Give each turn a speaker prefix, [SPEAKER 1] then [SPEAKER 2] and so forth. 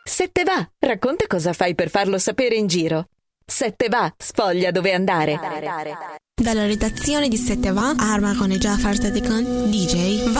[SPEAKER 1] Sette va, racconta cosa fai per farlo sapere in giro. Sette va, sfoglia dove andare.
[SPEAKER 2] Dalla redazione di Sette va, Arma con e Jafar Sadekan, DJ